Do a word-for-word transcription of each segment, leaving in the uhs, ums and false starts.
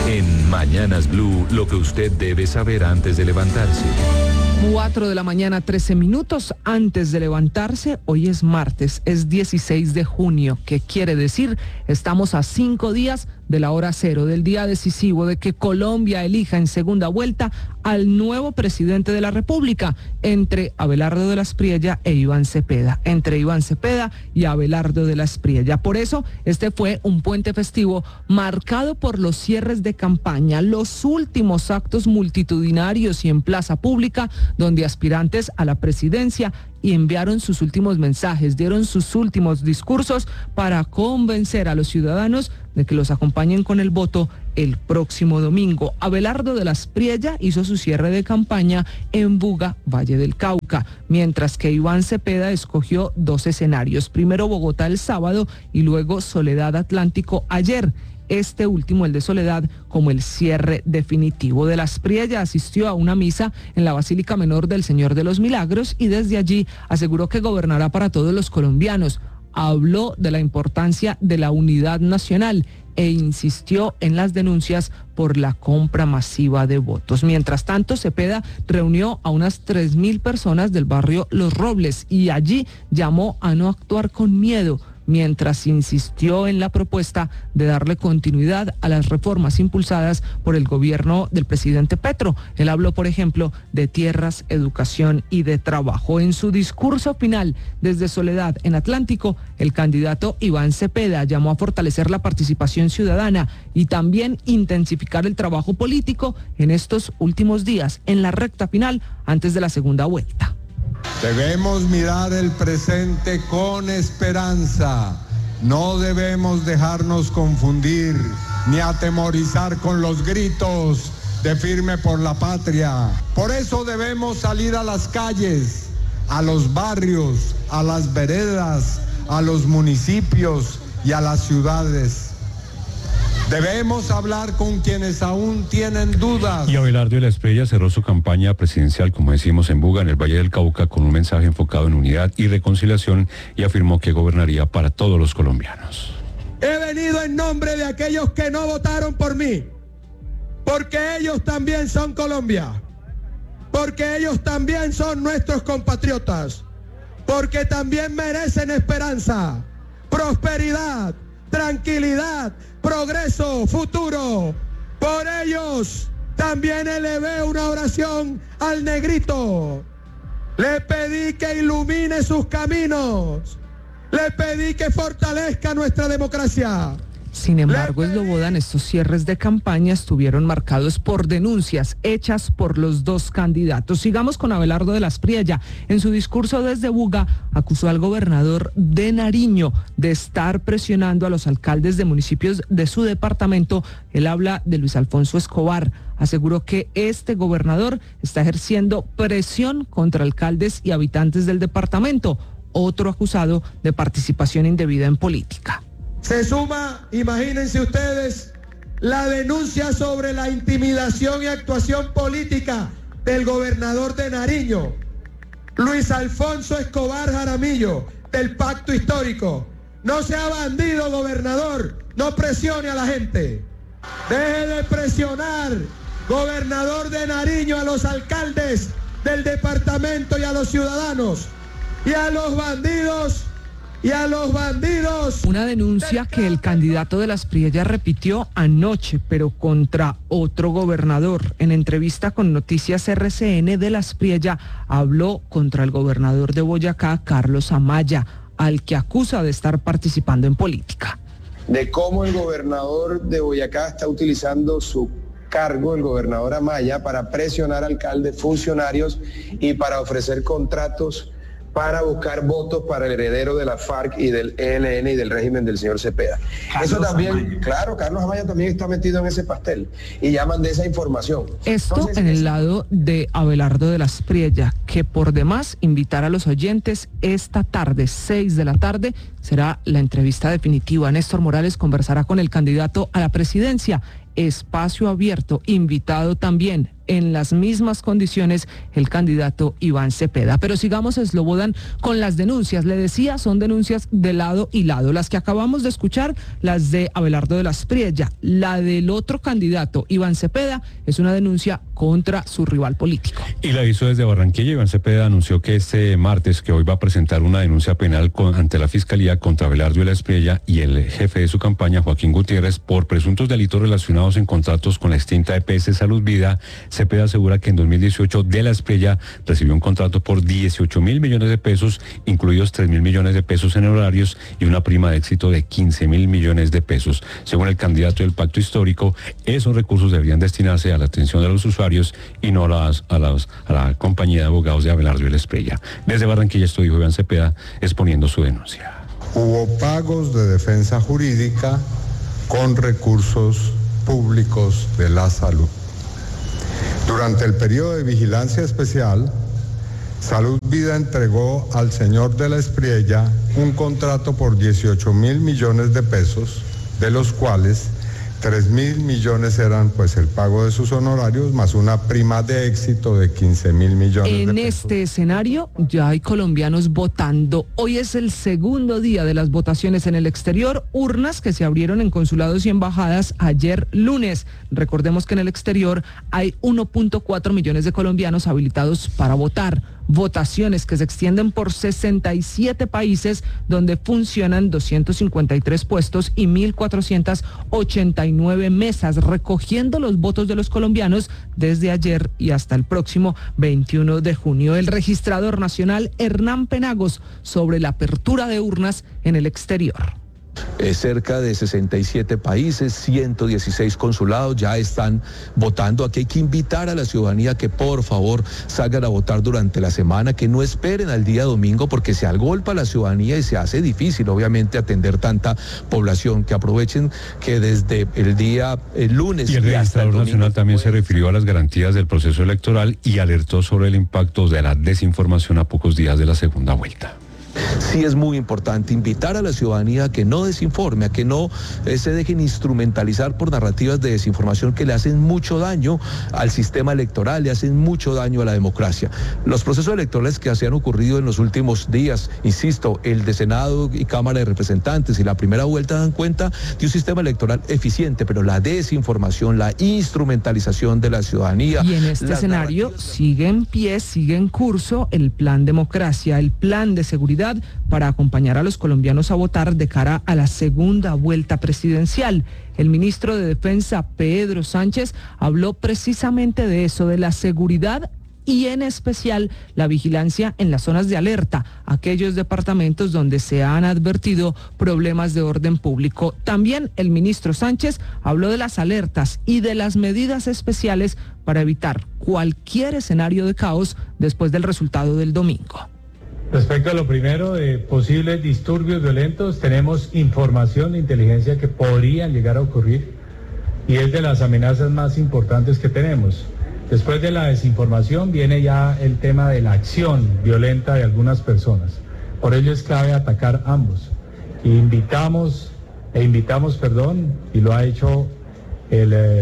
En Mañanas Blue, lo que usted debe saber antes de levantarse. cuatro de la mañana, trece minutos antes de levantarse. Hoy es martes, es dieciséis de junio, que quiere decir estamos a cinco días de la hora cero, del día decisivo de que Colombia elija en segunda vuelta al nuevo presidente de la República, entre Abelardo de la Espriella e Iván Cepeda, entre Iván Cepeda y Abelardo de la Espriella. Por eso, este fue un puente festivo marcado por los cierres de campaña, los últimos actos multitudinarios y en plaza pública, donde aspirantes a la presidencia y enviaron sus últimos mensajes, dieron sus últimos discursos para convencer a los ciudadanos de que los acompañen con el voto el próximo domingo. Abelardo de la Espriella hizo su cierre de campaña en Buga, Valle del Cauca, mientras que Iván Cepeda escogió dos escenarios, primero Bogotá el sábado y luego Soledad Atlántico ayer. Este último, el de Soledad, como el cierre definitivo. De la Espriella asistió a una misa en la Basílica Menor del Señor de los Milagros y desde allí aseguró que gobernará para todos los colombianos. Habló de la importancia de la unidad nacional e insistió en las denuncias por la compra masiva de votos. Mientras tanto, Cepeda reunió a unas tres mil personas del barrio Los Robles y allí llamó a no actuar con miedo, mientras insistió en la propuesta de darle continuidad a las reformas impulsadas por el gobierno del presidente Petro. Él habló, por ejemplo, de tierras, educación y de trabajo. En su discurso final desde Soledad en Atlántico, el candidato Iván Cepeda llamó a fortalecer la participación ciudadana y también intensificar el trabajo político en estos últimos días, en la recta final antes de la segunda vuelta. Debemos mirar el presente con esperanza. No debemos dejarnos confundir ni atemorizar con los gritos de firme por la patria. Por eso debemos salir a las calles, a los barrios, a las veredas, a los municipios y a las ciudades. Debemos hablar con quienes aún tienen dudas. Y Abelardo de la Espriella cerró su campaña presidencial, como decimos, en Buga, en el Valle del Cauca, con un mensaje enfocado en unidad y reconciliación, y afirmó que gobernaría para todos los colombianos. He venido en nombre de aquellos que no votaron por mí, porque ellos también son Colombia, porque ellos también son nuestros compatriotas, porque también merecen esperanza, prosperidad, tranquilidad, progreso, futuro. Por ellos también elevé una oración al negrito. Le pedí que ilumine sus caminos. Le pedí que fortalezca nuestra democracia. Sin embargo, Eslobodan, estos cierres de campaña estuvieron marcados por denuncias hechas por los dos candidatos. Sigamos con Abelardo de la Espriella. En su discurso desde Buga, acusó al gobernador de Nariño de estar presionando a los alcaldes de municipios de su departamento. Él habla de Luis Alfonso Escobar. Aseguró que este gobernador está ejerciendo presión contra alcaldes y habitantes del departamento. Otro acusado de participación indebida en política. Se suma, imagínense ustedes, la denuncia sobre la intimidación y actuación política del gobernador de Nariño, Luis Alfonso Escobar Jaramillo, del Pacto Histórico. No sea bandido, gobernador, no presione a la gente. Deje de presionar, gobernador de Nariño, a los alcaldes del departamento y a los ciudadanos, y a los bandidos. Y a los bandidos. Una denuncia que el candidato de la Espriella repitió anoche, pero contra otro gobernador. En entrevista con Noticias R C N, de la Espriella habló contra el gobernador de Boyacá, Carlos Amaya, al que acusa de estar participando en política. De cómo el gobernador de Boyacá está utilizando su cargo, el gobernador Amaya, para presionar alcaldes, funcionarios y para ofrecer contratos para buscar votos para el heredero de la FARC y del E L N y del régimen del señor Cepeda. Carlos Eso también, Amaya. Claro, Carlos Amaya también está metido en ese pastel y llaman de esa información. Esto Entonces, en el es... lado de Abelardo de la Espriella, que por demás invitar a los oyentes esta tarde, seis de la tarde, será la entrevista definitiva. Néstor Morales conversará con el candidato a la presidencia. Espacio abierto, invitado también en las mismas condiciones el candidato Iván Cepeda. Pero sigamos, Slobodan, con las denuncias. Le decía, son denuncias de lado y lado. Las que acabamos de escuchar, las de Abelardo de la Espriella. La del otro candidato, Iván Cepeda, es una denuncia contra su rival político. Y la hizo desde Barranquilla. Iván Cepeda anunció que este martes, que hoy va a presentar una denuncia penal con, ante la Fiscalía contra Abelardo de la Espriella y el jefe de su campaña, Joaquín Gutiérrez, por presuntos delitos relacionados en contratos con la extinta E P S Salud Vida. Cepeda asegura que en dos mil dieciocho de la Espriella recibió un contrato por dieciocho mil millones de pesos, incluidos tres mil millones de pesos en horarios y una prima de éxito de quince mil millones de pesos. Según el candidato del Pacto Histórico, esos recursos deberían destinarse a la atención de los usuarios y no a, las, a, las, a la compañía de abogados de Abelardo de la Espriella. Desde Barranquilla, esto dijo Iván Cepeda exponiendo su denuncia. Hubo pagos de defensa jurídica con recursos públicos de la salud. Durante el periodo de vigilancia especial, Salud Vida entregó al señor de la Espriella un contrato por dieciocho mil millones de pesos, de los cuales tres mil millones eran pues el pago de sus honorarios más una prima de éxito de quince mil millones de pesos. En este escenario ya hay colombianos votando. Hoy es el segundo día de las votaciones en el exterior, urnas que se abrieron en consulados y embajadas ayer lunes. Recordemos que en el exterior hay uno punto cuatro millones de colombianos habilitados para votar. Votaciones que se extienden por sesenta y siete países donde funcionan doscientos cincuenta y tres puestos y mil cuatrocientas ochenta y nueve mesas, recogiendo los votos de los colombianos desde ayer y hasta el próximo veintiuno de junio. El registrador nacional Hernán Penagos sobre la apertura de urnas en el exterior. Eh, cerca de sesenta y siete países, ciento dieciséis consulados ya están votando. Aquí hay que invitar a la ciudadanía que por favor salgan a votar durante la semana, que no esperen al día domingo porque se agolpa la ciudadanía y se hace difícil obviamente atender tanta población, que aprovechen que desde el día el lunes y el registrador nacional también se refirió a las garantías del proceso electoral y alertó sobre el impacto de la desinformación a pocos días de la segunda vuelta. Sí es muy importante invitar a la ciudadanía a que no desinforme, a que no eh, se dejen instrumentalizar por narrativas de desinformación que le hacen mucho daño al sistema electoral, le hacen mucho daño a la democracia. Los procesos electorales que se han ocurrido en los últimos días, insisto, el de Senado y Cámara de Representantes y la primera vuelta dan cuenta de un sistema electoral eficiente, pero la desinformación, la instrumentalización de la ciudadanía. Y en este escenario sigue en pie, sigue en curso el Plan Democracia, el Plan de Seguridad para acompañar a los colombianos a votar de cara a la segunda vuelta presidencial. El ministro de Defensa, Pedro Sánchez, habló precisamente de eso, de la seguridad y en especial la vigilancia en las zonas de alerta, aquellos departamentos donde se han advertido problemas de orden público. También el ministro Sánchez habló de las alertas y de las medidas especiales para evitar cualquier escenario de caos después del resultado del domingo. Respecto a lo primero de posibles disturbios violentos, tenemos información de inteligencia que podrían llegar a ocurrir y es de las amenazas más importantes que tenemos. Después de la desinformación viene ya el tema de la acción violenta de algunas personas. Por ello es clave atacar ambos. Y invitamos, e invitamos, perdón, y lo ha hecho el... Eh,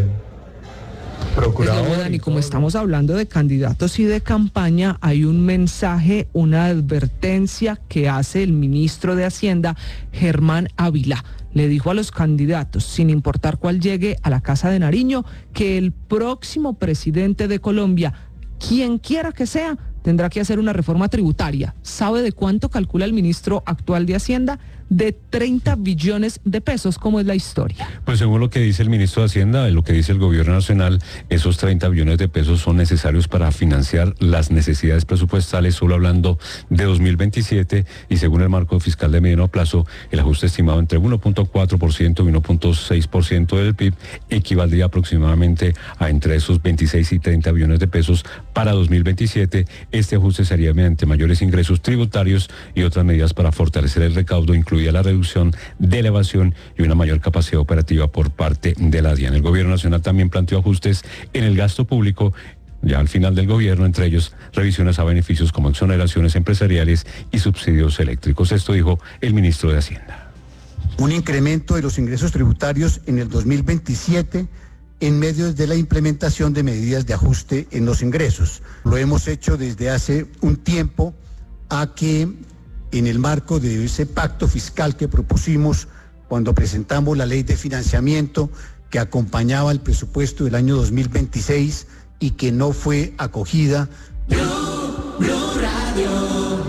Slobodan, y como estamos hablando de candidatos y de campaña, hay un mensaje, una advertencia que hace el ministro de Hacienda, Germán Ávila. Le dijo a los candidatos, sin importar cuál llegue a la Casa de Nariño, que el próximo presidente de Colombia, quien quiera que sea, tendrá que hacer una reforma tributaria. ¿Sabe de cuánto calcula el ministro actual de Hacienda? De treinta billones de pesos. ¿Cómo es la historia? Pues según lo que dice el ministro de Hacienda, lo que dice el gobierno nacional, esos treinta billones de pesos son necesarios para financiar las necesidades presupuestales, solo hablando de dos mil veintisiete, y según el marco fiscal de mediano plazo, el ajuste estimado entre uno punto cuatro por ciento y uno punto seis por ciento del P I B equivaldría aproximadamente a entre esos veintiséis y treinta billones de pesos para dos mil veintisiete. Este ajuste sería mediante mayores ingresos tributarios y otras medidas para fortalecer el recaudo, incluida la reducción de la evasión y una mayor capacidad operativa por parte de la DIAN. El gobierno nacional también planteó ajustes en el gasto público ya al final del gobierno, entre ellos revisiones a beneficios como exoneraciones empresariales y subsidios eléctricos. Esto dijo el ministro de Hacienda. Un incremento de los ingresos tributarios en el dos mil veintisiete en medio de la implementación de medidas de ajuste en los ingresos. Lo hemos hecho desde hace un tiempo a que en el marco de ese pacto fiscal que propusimos cuando presentamos la ley de financiamiento que acompañaba el presupuesto del año dos mil veintiséis y que no fue acogida. Blue, Blue Radio.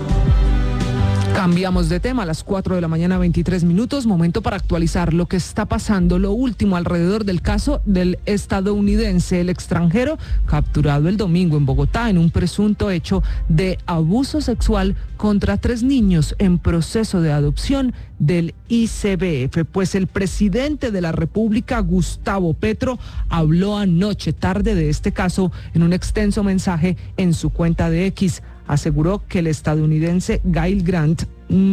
Cambiamos de tema a las cuatro de la mañana, veintitrés minutos, momento para actualizar lo que está pasando, lo último alrededor del caso del estadounidense, el extranjero, capturado el domingo en Bogotá en un presunto hecho de abuso sexual contra tres niños en proceso de adopción del I C B F. Pues el presidente de la República, Gustavo Petro, habló anoche tarde de este caso en un extenso mensaje en su cuenta de X. Aseguró que el estadounidense Gail Grant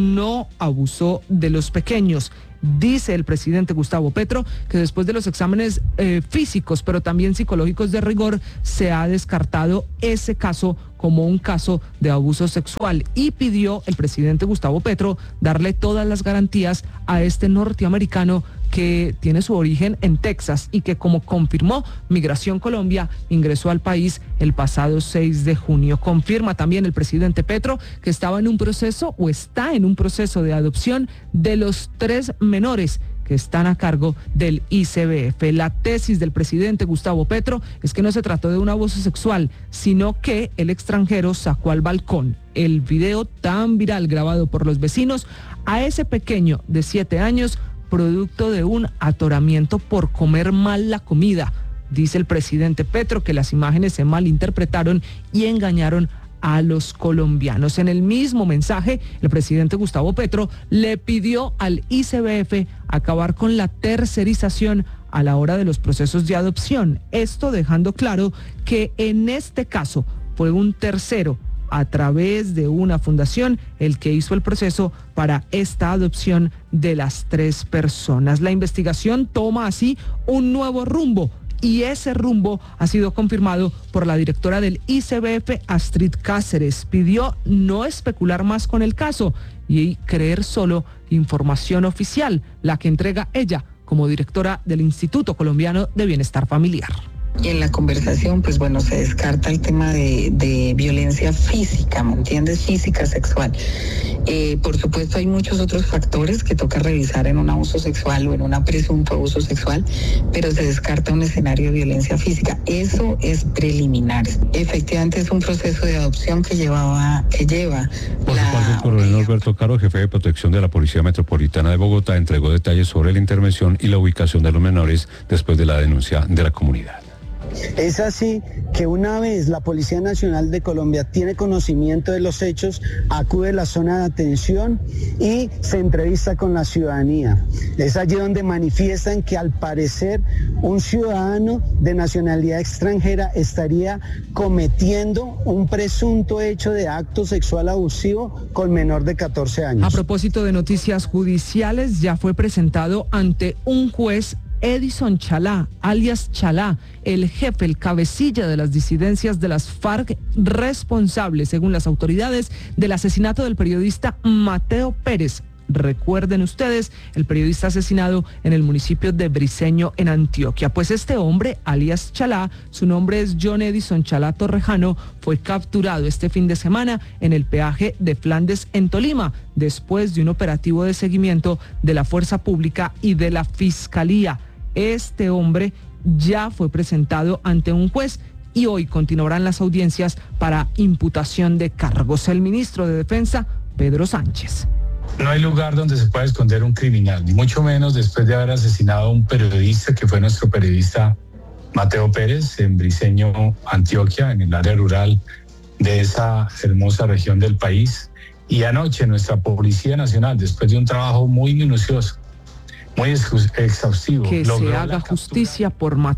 no abusó de los pequeños. Dice el presidente Gustavo Petro que después de los exámenes eh, físicos, pero también psicológicos de rigor, se ha descartado ese caso como un caso de abuso sexual y pidió el presidente Gustavo Petro darle todas las garantías a este norteamericano que tiene su origen en Texas y que, como confirmó Migración Colombia, ingresó al país el pasado seis de junio. Confirma también el presidente Petro que estaba en un proceso o está en un proceso de adopción de los tres menores que están a cargo del I C B F. La tesis del presidente Gustavo Petro es que no se trató de un abuso sexual, sino que el extranjero sacó al balcón el video tan viral grabado por los vecinos a ese pequeño de siete años, producto de un atoramiento por comer mal la comida. Dice el presidente Petro que las imágenes se malinterpretaron y engañaron a los colombianos. En el mismo mensaje, el presidente Gustavo Petro le pidió al I C B F acabar con la tercerización a la hora de los procesos de adopción. Esto dejando claro que en este caso fue un tercero, a través de una fundación, el que hizo el proceso para esta adopción de las tres personas. La investigación toma así un nuevo rumbo y ese rumbo ha sido confirmado por la directora del I C B F, Astrid Cáceres. Pidió no especular más con el caso y creer solo información oficial, la que entrega ella como directora del Instituto Colombiano de Bienestar Familiar. Y en la conversación, pues bueno, se descarta el tema de, de violencia física, ¿me entiendes? Física, sexual. Eh, por supuesto, hay muchos otros factores que toca revisar en un abuso sexual o en un presunto abuso sexual, pero se descarta un escenario de violencia física. Eso es preliminar. Efectivamente, es un proceso de adopción que llevaba, que lleva. Por su parte, el coronel Norberto Caro, jefe de protección de la Policía Metropolitana de Bogotá, entregó detalles sobre la intervención y la ubicación de los menores después de la denuncia de la comunidad. Es así que una vez la Policía Nacional de Colombia tiene conocimiento de los hechos, acude a la zona de atención y se entrevista con la ciudadanía. Es allí donde manifiestan que al parecer un ciudadano de nacionalidad extranjera estaría cometiendo un presunto hecho de acto sexual abusivo con menor de catorce años. A propósito de noticias judiciales, ya fue presentado ante un juez Edison Chalá, alias Chalá, el jefe, el cabecilla de las disidencias de las FARC, responsable, según las autoridades, del asesinato del periodista Mateo Pérez. Recuerden ustedes, el periodista asesinado en el municipio de Briceño, en Antioquia. Pues este hombre, alias Chalá, su nombre es John Edison Chalá Torrejano, fue capturado este fin de semana en el peaje de Flandes, en Tolima, después de un operativo de seguimiento de la Fuerza Pública y de la Fiscalía. Este hombre ya fue presentado ante un juez y hoy continuarán las audiencias para imputación de cargos. El ministro de Defensa, Pedro Sánchez. No hay lugar donde se pueda esconder un criminal, ni mucho menos después de haber asesinado a un periodista que fue nuestro periodista Mateo Pérez en Briceño, Antioquia, en el área rural de esa hermosa región del país. Y anoche nuestra Policía Nacional, después de un trabajo muy minucioso, muy exhaustivo, que se haga justicia por Mateo.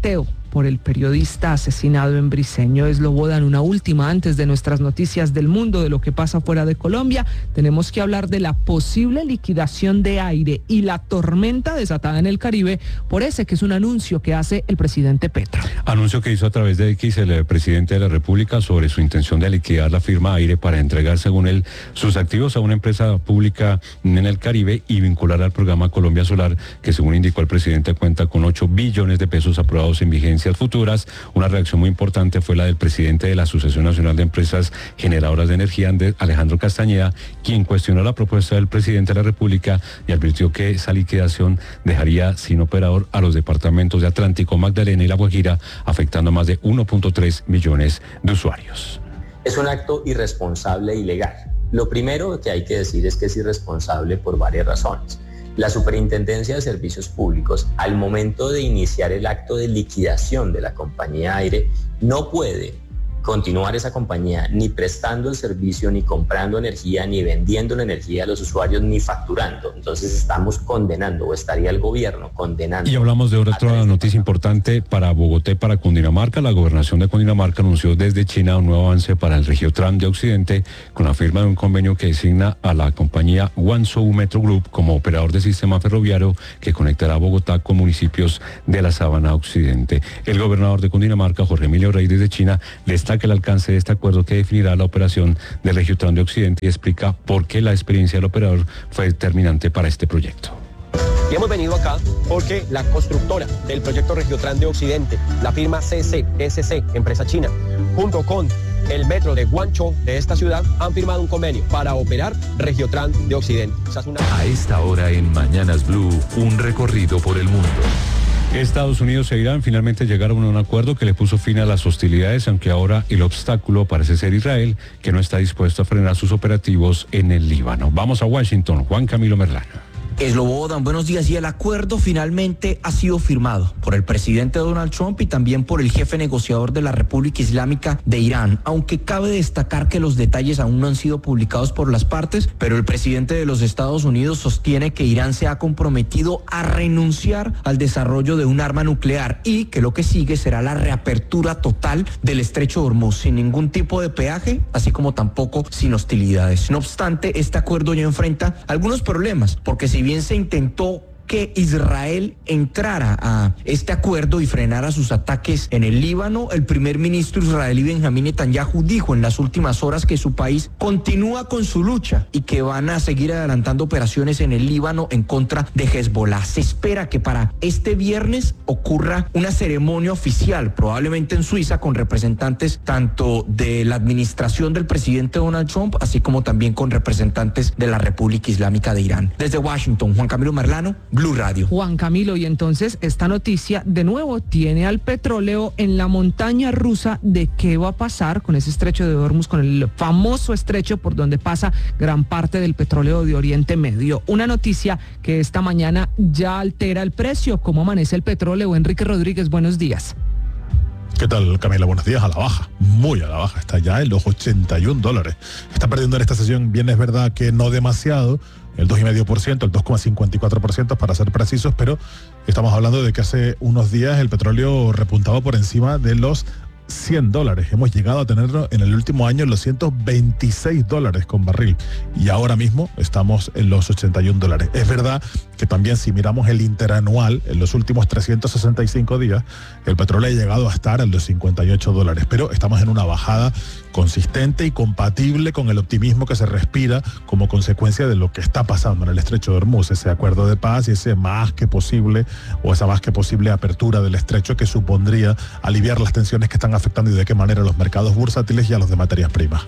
por el periodista asesinado en Briceño. Eslobodan, una última antes de nuestras noticias del mundo, de lo que pasa fuera de Colombia. Tenemos que hablar de la posible liquidación de aire y la tormenta desatada en el Caribe por ese que es un anuncio que hace el presidente Petro. Anuncio que hizo a través de X el presidente de la República sobre su intención de liquidar la firma Aire para entregar, según él, sus activos a una empresa pública en el Caribe y vincular al programa Colombia Solar, que según indicó el presidente cuenta con ocho billones de pesos aprobados en vigencias futuras. Una reacción muy importante fue la del presidente de la Asociación Nacional de Empresas Generadoras de Energía, Alejandro Castañeda, quien cuestionó la propuesta del presidente de la República y advirtió que esa liquidación dejaría sin operador a los departamentos de Atlántico, Magdalena y La Guajira, afectando a más de uno punto tres millones de usuarios. Es un acto irresponsable e ilegal. Lo primero que hay que decir es que es irresponsable por varias razones. La Superintendencia de Servicios Públicos, al momento de iniciar el acto de liquidación de la compañía Aire, no puede continuar esa compañía ni prestando el servicio, ni comprando energía, ni vendiendo la energía a los usuarios, ni facturando. Entonces estamos condenando, o estaría el gobierno condenando. Y hablamos de otra noticia importante para Bogotá y para Cundinamarca. La gobernación de Cundinamarca anunció desde China un nuevo avance para el Regiotran de Occidente con la firma de un convenio que designa a la compañía Guangzhou Metro Group como operador de sistema ferroviario que conectará Bogotá con municipios de la Sabana Occidente. El gobernador de Cundinamarca, Jorge Emilio Rey, desde China, destaca el alcance de este acuerdo que definirá la operación del Regiotran de Occidente y explica por qué la experiencia del operador fue determinante para este proyecto. Y hemos venido acá porque la constructora del proyecto Regiotran de Occidente, la firma C C S C, empresa china, junto con el metro de Guangzhou de esta ciudad, han firmado un convenio para operar Regiotran de Occidente. O sea, es una... A esta hora en Mañanas Blue, un recorrido por el mundo. Estados Unidos e Irán finalmente llegaron a un acuerdo que le puso fin a las hostilidades, aunque ahora el obstáculo parece ser Israel, que no está dispuesto a frenar sus operativos en el Líbano. Vamos a Washington, Juan Camilo Merlano. Eslobodan, buenos días. Y el acuerdo finalmente ha sido firmado por el presidente Donald Trump y también por el jefe negociador de la República Islámica de Irán, aunque cabe destacar que los detalles aún no han sido publicados por las partes, pero el presidente de los Estados Unidos sostiene que Irán se ha comprometido a renunciar al desarrollo de un arma nuclear y que lo que sigue será la reapertura total del estrecho de Hormuz, sin ningún tipo de peaje, así como tampoco sin hostilidades. No obstante, este acuerdo ya enfrenta algunos problemas, porque si bien se intentó que Israel entrara a este acuerdo y frenara sus ataques en el Líbano, el primer ministro israelí Benjamín Netanyahu dijo en las últimas horas que su país continúa con su lucha y que van a seguir adelantando operaciones en el Líbano en contra de Hezbollah. Se espera que para este viernes ocurra una ceremonia oficial, probablemente en Suiza, con representantes tanto de la administración del presidente Donald Trump, así como también con representantes de la República Islámica de Irán. Desde Washington, Juan Camilo Merlano, Blue Radio. Juan Camilo, y entonces esta noticia de nuevo tiene al petróleo en la montaña rusa de qué va a pasar con ese estrecho de Hormuz, con el famoso estrecho por donde pasa gran parte del petróleo de Oriente Medio. Una noticia que esta mañana ya altera el precio. ¿Cómo amanece el petróleo? Enrique Rodríguez, buenos días. ¿Qué tal, Camila? Buenos días. A la baja, muy a la baja. Está ya en los ochenta y un dólares. Está perdiendo en esta sesión, bien es verdad que no demasiado, el dos coma cinco por ciento, el dos coma cincuenta y cuatro por ciento para ser precisos, pero estamos hablando de que hace unos días el petróleo repuntaba por encima de los cien dólares. Hemos llegado a tenerlo en el último año en los ciento veintiséis dólares con barril y ahora mismo estamos en los ochenta y un dólares. Es verdad que también si miramos el interanual, en los últimos trescientos sesenta y cinco días, el petróleo ha llegado a estar en los cincuenta y ocho dólares, pero estamos en una bajada consistente y compatible con el optimismo que se respira como consecuencia de lo que está pasando en el estrecho de Hormuz, ese acuerdo de paz y ese más que posible o esa más que posible apertura del estrecho que supondría aliviar las tensiones que están afectando y de qué manera los mercados bursátiles y a los de materias primas.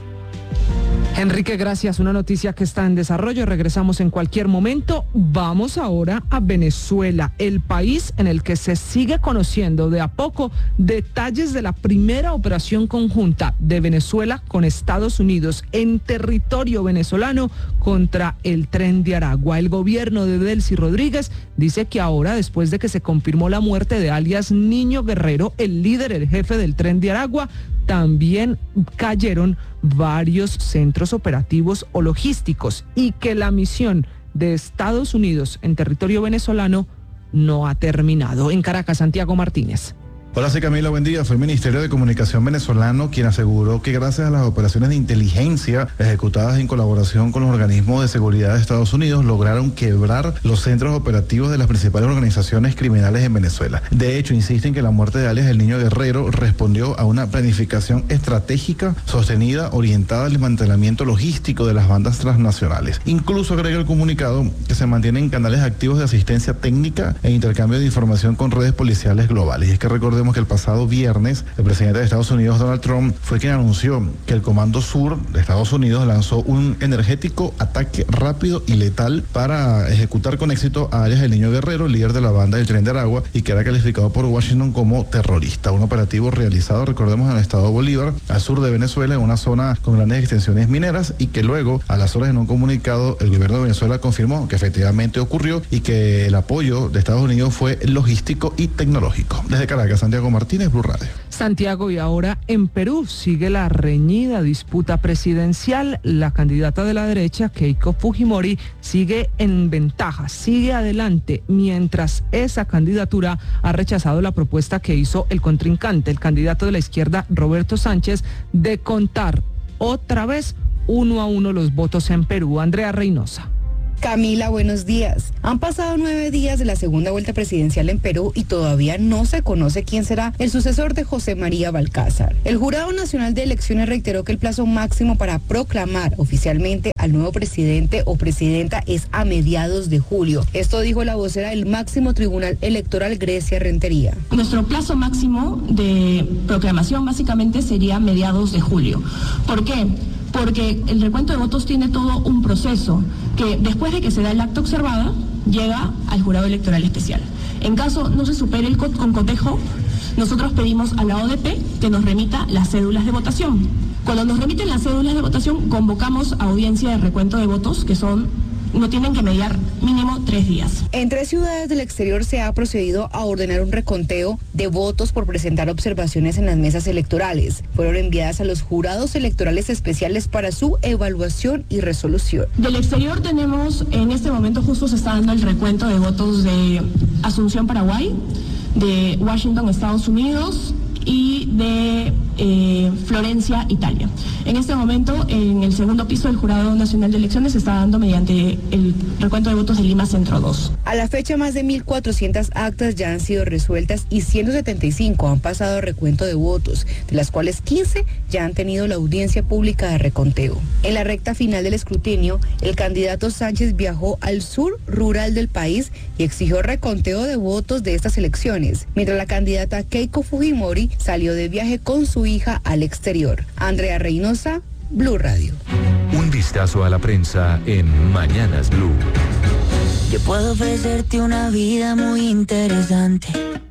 Enrique, gracias. Una noticia que está en desarrollo. Regresamos en cualquier momento. Vamos ahora a Venezuela, el país en el que se sigue conociendo de a poco detalles de la primera operación conjunta de Venezuela con Estados Unidos en territorio venezolano contra el Tren de Aragua. El gobierno de Delcy Rodríguez dice que ahora, después de que se confirmó la muerte de alias Niño Guerrero, el líder, el jefe del Tren de Aragua, también cayeron varios centros operativos o logísticos y que la misión de Estados Unidos en territorio venezolano no ha terminado. En Caracas, Santiago Martínez. Hola, sí, Camila, buen día. Fue el Ministerio de Comunicación venezolano quien aseguró que gracias a las operaciones de inteligencia ejecutadas en colaboración con los organismos de seguridad de Estados Unidos lograron quebrar los centros operativos de las principales organizaciones criminales en Venezuela. De hecho, insisten que la muerte de alias El Niño Guerrero respondió a una planificación estratégica sostenida orientada al desmantelamiento logístico de las bandas transnacionales. Incluso agrega el comunicado que se mantienen canales activos de asistencia técnica e intercambio de información con redes policiales globales. Y es que recordemos que el pasado viernes el presidente de Estados Unidos, Donald Trump, fue quien anunció que el Comando Sur de Estados Unidos lanzó un energético ataque rápido y letal para ejecutar con éxito a alias El Niño Guerrero, líder de la banda del Tren de Aragua, y que era calificado por Washington como terrorista. Un operativo realizado, recordemos, en el estado Bolívar, al sur de Venezuela, en una zona con grandes extensiones mineras, y que luego, a las horas en un comunicado, el gobierno de Venezuela confirmó que efectivamente ocurrió y que el apoyo de Estados Unidos fue logístico y tecnológico. Desde Caracas, Santiago Martínez, Blue Radio. Santiago, y ahora en Perú sigue la reñida disputa presidencial. La candidata de la derecha, Keiko Fujimori, sigue en ventaja, sigue adelante, mientras esa candidatura ha rechazado la propuesta que hizo el contrincante, el candidato de la izquierda, Roberto Sánchez, de contar otra vez uno a uno los votos en Perú. Andrea Reynosa. Camila, buenos días. Han pasado nueve días de la segunda vuelta presidencial en Perú y todavía no se conoce quién será el sucesor de José María Balcázar. El Jurado Nacional de Elecciones reiteró que el plazo máximo para proclamar oficialmente al nuevo presidente o presidenta es a mediados de julio. Esto dijo la vocera del máximo tribunal electoral, Grecia Rentería. Nuestro plazo máximo de proclamación básicamente sería mediados de julio. ¿Por qué? Porque el recuento de votos tiene todo un proceso que después de que se da el acta observada llega al jurado electoral especial. En caso no se supere el con cotejo, nosotros pedimos a la O D P que nos remita las cédulas de votación. Cuando nos remiten las cédulas de votación, convocamos a audiencia de recuento de votos, que son no tienen que mediar mínimo tres días. En tres ciudades del exterior se ha procedido a ordenar un reconteo de votos por presentar observaciones en las mesas electorales. Fueron enviadas a los jurados electorales especiales para su evaluación y resolución. Del exterior tenemos, en este momento justo se está dando el recuento de votos de Asunción, Paraguay, de Washington, Estados Unidos, y de eh, Florencia, Italia. En este momento, en el segundo piso del Jurado Nacional de Elecciones se está dando mediante el recuento de votos de Lima Centro dos. A la fecha, más de mil cuatrocientas actas ya han sido resueltas y ciento setenta y cinco han pasado a recuento de votos, de las cuales quince ya han tenido la audiencia pública de reconteo. En la recta final del escrutinio, el candidato Sánchez viajó al sur rural del país y exigió reconteo de votos de estas elecciones, mientras la candidata Keiko Fujimori salió de viaje con su hija al exterior. Andrea Reynosa, Blue Radio. Un vistazo a la prensa en Mañanas Blue. Yo puedo ofrecerte una vida muy interesante,